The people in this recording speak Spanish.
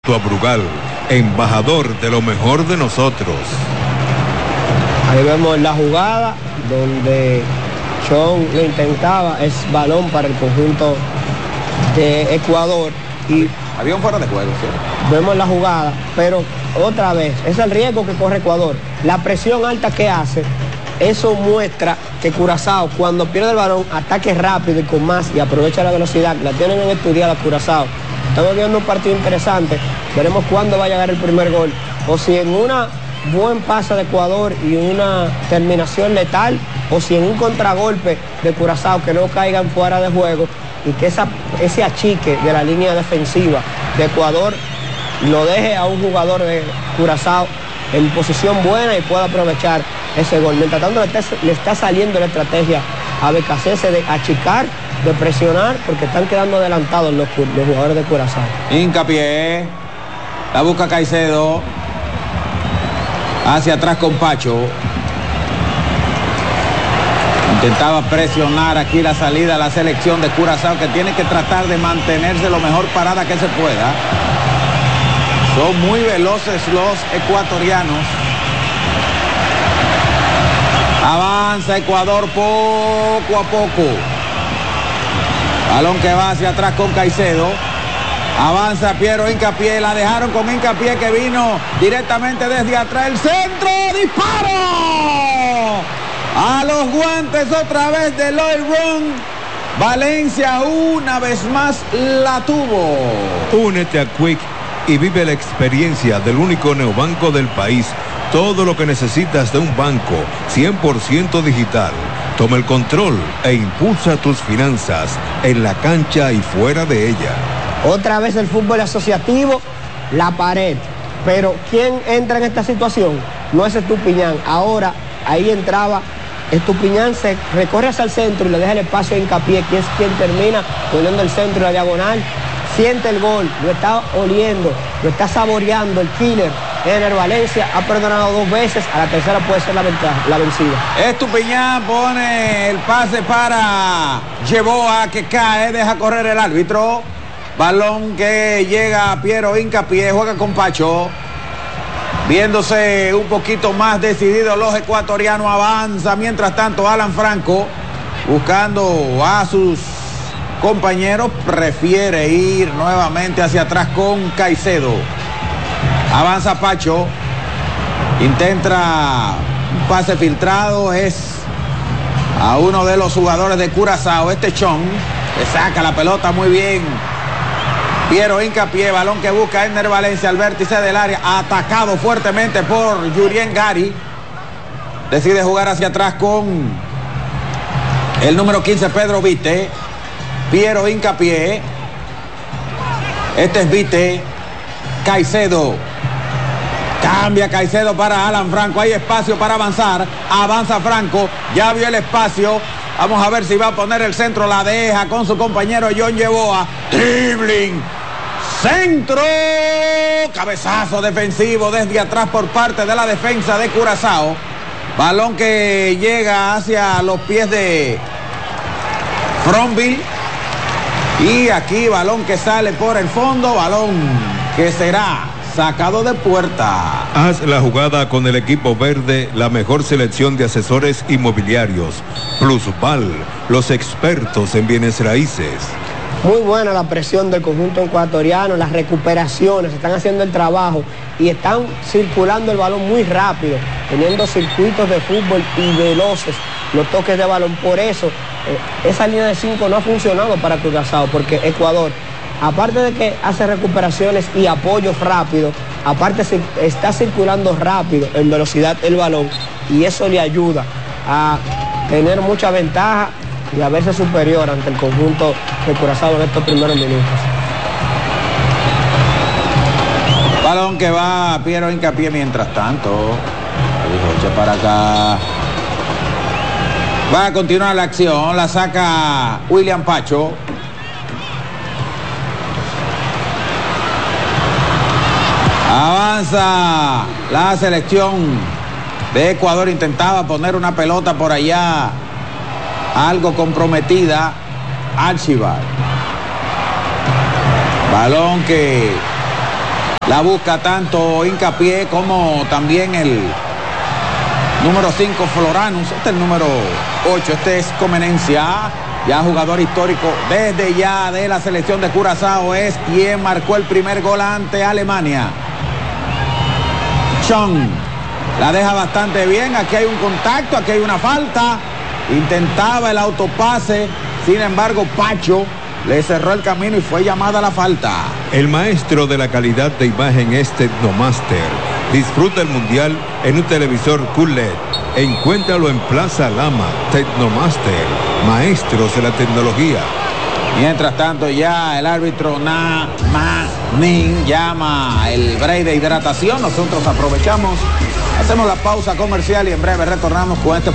a Brugal, embajador de lo mejor de nosotros. Ahí vemos la jugada donde Chon lo intentaba, es balón para el conjunto de Ecuador y había un fuera de juego, ¿sí? Vemos la jugada, pero otra vez, es el riesgo que corre Ecuador, la presión alta que hace, eso muestra que Curazao cuando pierde el balón ataque rápido y con más y aprovecha la velocidad, la tienen en estudiada Curazao. Estamos viendo un partido interesante, veremos cuándo va a llegar el primer gol, o si en una buen pase de Ecuador y una terminación letal, o si en un contragolpe de Curazao que no caigan fuera de juego y que ese achique de la línea defensiva de Ecuador lo deje a un jugador de Curazao en posición buena y pueda aprovechar ese gol. Mientras tanto le está saliendo la estrategia a BKC de achicar, de presionar, porque están quedando adelantados los jugadores de Curazao. Hincapié, la busca Caicedo, hacia atrás con Pacho. Intentaba presionar aquí la salida a la selección de Curazao, que tiene que tratar de mantenerse lo mejor parada que se pueda. Son muy veloces los ecuatorianos. Avanza Ecuador poco a poco. Balón que va hacia atrás con Caicedo. Avanza Piero Hincapié. La dejaron con Hincapié, que vino directamente desde atrás. El centro. ¡Disparo! A los guantes otra vez de Lloyd Run. Valencia una vez más la tuvo. Únete a Quick y vive la experiencia del único neobanco del país. Todo lo que necesitas de un banco 100% digital. Toma el control e impulsa tus finanzas en la cancha y fuera de ella. Otra vez el fútbol asociativo, la pared. Pero ¿quién entra en esta situación? No es Estupiñán. Ahora ahí entraba Estupiñán, se recorre hacia el centro y le deja el espacio a Hincapié, que es quien termina poniendo el centro y la diagonal. Siente el gol, lo está oliendo, lo está saboreando el killer. Ener Valencia ha perdonado 2 veces, a la tercera puede ser la vencida. Estupiñán pone el pase para Yeboah, que cae, deja correr el árbitro. Balón que llega a Piero Hincapié, juega con Pacho. Viéndose un poquito más decididos los ecuatorianos, avanza. Mientras tanto, Alan Franco, buscando a sus compañeros, prefiere ir nuevamente hacia atrás con Caicedo. Avanza Pacho, intenta un pase filtrado, es a uno de los jugadores de Curazao, Chon, que saca la pelota muy bien. Piero Hincapié, balón que busca Ener Valencia al vértice del área, atacado fuertemente por Yurien Gari. Decide jugar hacia atrás con el número 15, Pedro Vite. Piero Hincapié, es Vite. Caicedo, cambia Caicedo para Alan Franco, hay espacio para avanzar, avanza Franco, ya vio el espacio, vamos a ver si va a poner el centro, la deja con su compañero John Yeboah, dribbling, centro, cabezazo defensivo desde atrás por parte de la defensa de Curazao, balón que llega hacia los pies de Fronville, y aquí balón que sale por el fondo, balón que será sacado de puerta. Haz la jugada con el equipo verde, la mejor selección de asesores inmobiliarios. Plusval, los expertos en bienes raíces. Muy buena la presión del conjunto ecuatoriano, las recuperaciones, están haciendo el trabajo y están circulando el balón muy rápido, teniendo circuitos de fútbol y veloces los toques de balón. Por eso esa línea de 5 no ha funcionado para Curazao, porque Ecuador, aparte de que hace recuperaciones y apoyos rápidos, aparte está circulando rápido en velocidad el balón, y eso le ayuda a tener mucha ventaja y a verse superior ante el conjunto de Curazao en estos primeros minutos. Balón que va a Piero Hincapié mientras tanto. Dijo, para acá. Va a continuar la acción, la saca William Pacho. Avanza la selección de Ecuador, intentaba poner una pelota por allá, algo comprometida, Archibar. Balón que La busca tanto Hincapié como también el número 5 Floranus. Este es el número 8, este es Comenencia, ya jugador histórico desde ya de la selección de Curazao, es quien marcó el primer gol ante Alemania. Chong la deja bastante bien, aquí hay un contacto, aquí hay una falta, intentaba el autopase, sin embargo Pacho le cerró el camino y fue llamada la falta. El maestro de la calidad de imagen es Tecnomaster. Disfruta el mundial en un televisor QLED. Encuéntralo en Plaza Lama. Tecnomaster, maestros de la tecnología. Mientras tanto ya el árbitro Nin llama el break de hidratación. Nosotros aprovechamos, hacemos la pausa comercial y en breve retornamos con este